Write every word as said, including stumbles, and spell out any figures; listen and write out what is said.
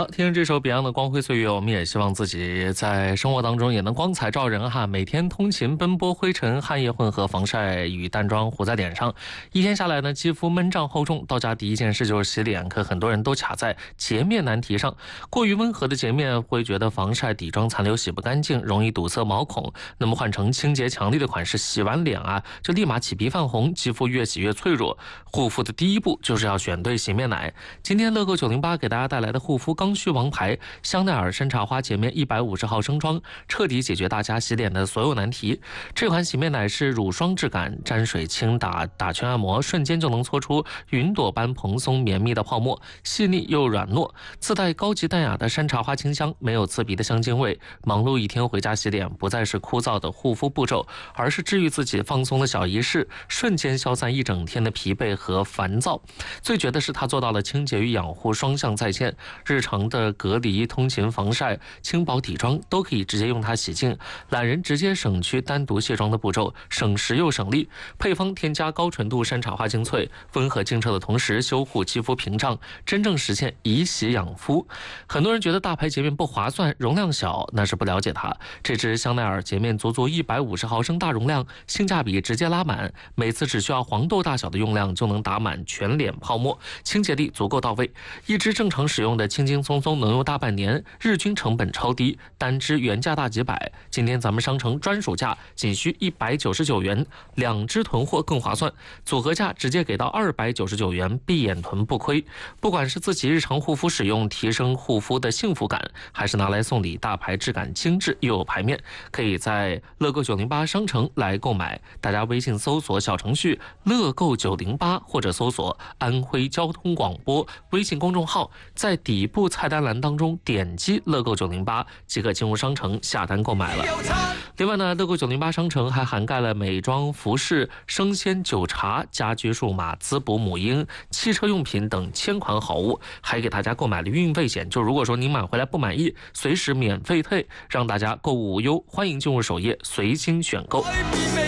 好，听着这首 Beyond 的《光辉岁月》，我们也希望自己在生活当中也能光彩照人哈。每天通勤奔波灰尘，汗液混合，防晒与淡妆糊在脸上，一天下来呢，肌肤闷胀厚重。到家第一件事就是洗脸，可很多人都卡在洁面难题上。过于温和的洁面会觉得防晒底妆残留洗不干净，容易堵塞毛孔。那么换成清洁强力的款式，洗完脸啊，就立马起皮泛红，肌肤越洗越脆弱。护肤的第一步就是要选对洗面奶。今天乐购九零八给大家带来的护肤刚需王牌香奈儿山茶花洁面一百五十毫升装，彻底解决大家洗脸的所有难题。这款洗面奶是乳霜质感，沾水轻打打圈按摩，瞬间就能搓出云朵般蓬松绵密的泡沫，细腻又软糯，自带高级淡雅的山茶花清香，没有刺鼻的香精味。忙碌一天回家洗脸，不再是枯燥的护肤步骤，而是治愈自己放松的小仪式，瞬间消散一整天的疲惫和烦躁。最绝的是它做到了清洁与养护双向在线，日常的隔离、通勤、防晒、轻薄底妆都可以直接用它洗净，懒人直接省去单独卸妆的步骤，省时又省力。配方添加高纯度山茶花精粹，温和清澈的同时修护肌肤屏障，真正实现以洗养肤。很多人觉得大牌洁面不划算，容量小，那是不了解它。这支香奈儿洁面足足一百五十毫升大容量，性价比直接拉满，每次只需要黄豆大小的用量就能打满全脸泡沫，清洁力足够到位。一支正常使用的轻轻松松能用大半年，日均成本超低，单支原价大几百，今天咱们商城专属价仅需一百九十九元，两支囤货更划算，组合价直接给到二百九十九元，闭眼囤不亏。不管是自己日常护肤使用，提升护肤的幸福感，还是拿来送礼，大牌质感精致又有牌面，可以在乐购九零八商城来购买。大家微信搜索小程序乐购九零八，或者搜索安徽交通广播微信公众号，在底部菜单栏当中点击乐购九零八即可进入商城下单购买了。另外呢，乐购九零八商城还涵盖了美妆、服饰、生鲜、酒茶、家居数码、滋补母婴、汽车用品等千款好物，还给大家购买了运费险，就如果说您买回来不满意，随时免费退，让大家购物无忧。欢迎进入首页随心选购。